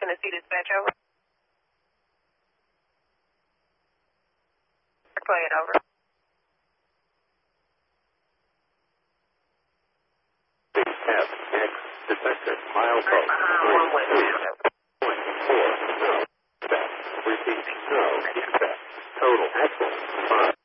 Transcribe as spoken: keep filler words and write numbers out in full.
Tennessee dispatch, over. Play it over. F X detector mile code three two point four no. Repeat no. Total axle five.